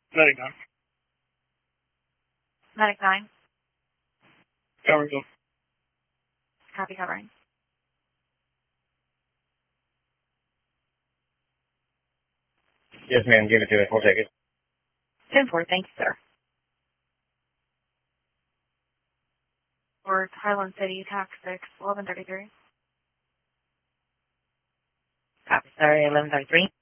Medic 9. Medic 9. Covering you. Copy, covering. Yes, ma'am. Give it to us. We'll take it. 10-4, thank you, sir. For Highland City, TAC 6, 1133. Copy, sir, 1133.